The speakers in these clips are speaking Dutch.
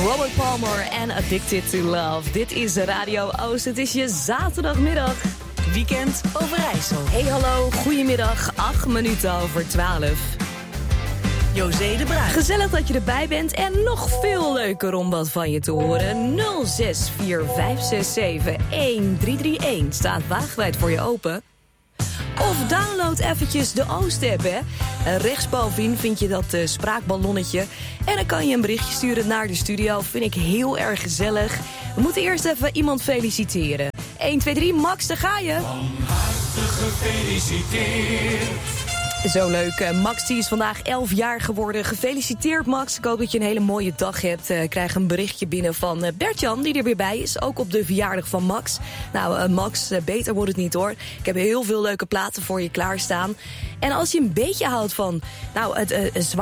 Robert Palmer en Addicted to Love. Dit is Radio Oost. Het is je zaterdagmiddag. Weekend Overijssel. Hey hallo, goedemiddag. 8 minuten over 12. José de Bruin. Gezellig dat je erbij bent en nog veel leuker om wat van je te horen. 0645671331 staat wagenwijd voor je open. Of download eventjes de Oost-app, hè. Rechtsbovenin vind je dat spraakballonnetje. En dan kan je een berichtje sturen naar de studio. Vind ik heel erg gezellig. We moeten eerst even iemand feliciteren. 1, 2, 3, Max, daar ga je. Van harte gefeliciteerd. Zo leuk. Max die is vandaag 11 jaar geworden. Gefeliciteerd, Max. Ik hoop dat je een hele mooie dag hebt. Krijg een berichtje binnen van Bert-Jan, die er weer bij is. Ook op de verjaardag van Max. Nou, Max, beter wordt het niet, hoor. Ik heb heel veel leuke platen voor je klaarstaan. En als je een beetje houdt van het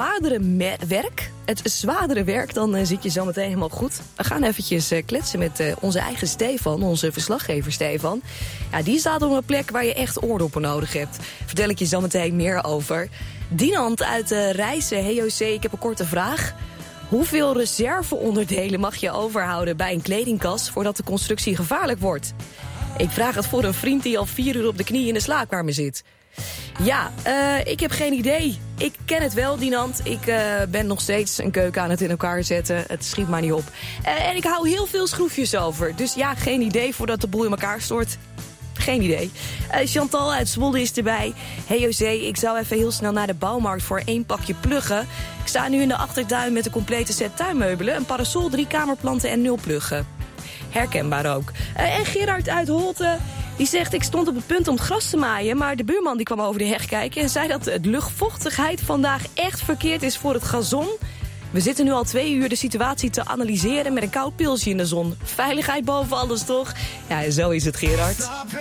zwaardere werk, dan zit je zo meteen helemaal goed. We gaan eventjes kletsen met onze eigen Stefan, onze verslaggever Stefan. Ja, die staat op een plek waar je echt oordoppen nodig hebt. Vertel ik je zo meteen meer over. Dinant uit Rijssen. Hey José, ik heb een korte vraag. Hoeveel reserveonderdelen mag je overhouden bij een kledingkast voordat de constructie gevaarlijk wordt? Ik vraag het voor een vriend die al 4 uur op de knie in de slaapkamer zit. Ja, ik heb geen idee. Ik ken het wel, Dinant. Ik ben nog steeds een keuken aan het in elkaar zetten. Het schiet maar niet op. En ik hou heel veel schroefjes over. Dus ja, geen idee voordat de boel in elkaar stort. Geen idee. Chantal uit Zwolle is erbij. Hey José, ik zou even heel snel naar de bouwmarkt voor 1 pakje pluggen. Ik sta nu in de achtertuin met een complete set tuinmeubelen. Een parasol, 3 kamerplanten en 0 pluggen. Herkenbaar ook. En Gerard uit Holte, die zegt: ik stond op het punt om het gras te maaien, maar de buurman die kwam over de heg kijken en zei dat de luchtvochtigheid vandaag echt verkeerd is voor het gazon. We zitten nu al 2 uur de situatie te analyseren met een koud pilsje in de zon. Veiligheid boven alles, toch? Ja, zo is het, Gerard.